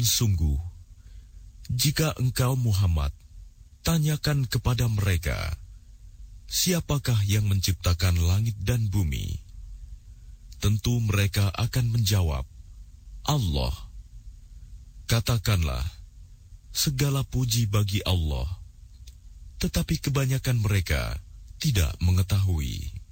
sungguh, jika engkau Muhammad tanyakan kepada mereka, siapakah yang menciptakan langit dan bumi? Tentu mereka akan menjawab, Allah. Katakanlah, segala puji bagi Allah, tetapi kebanyakan mereka tidak mengetahui.